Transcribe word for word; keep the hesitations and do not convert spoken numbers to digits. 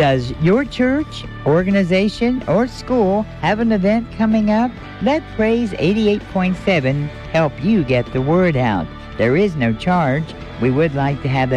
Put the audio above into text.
Does your church, organization, or school have an event coming up? Let Praise eighty-eight point seven help you get the word out. There is no charge. We would like to have